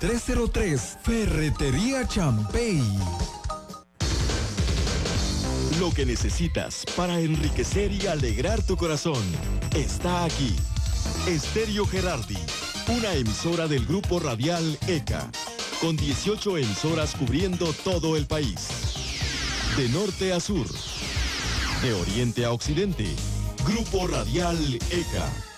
303 Ferretería Champey. Lo que necesitas para enriquecer y alegrar tu corazón está aquí. Estéreo Gerardi, una emisora del grupo radial ECA, con 18 emisoras cubriendo todo el país. De norte a sur, de oriente a occidente, Grupo Radial ECA.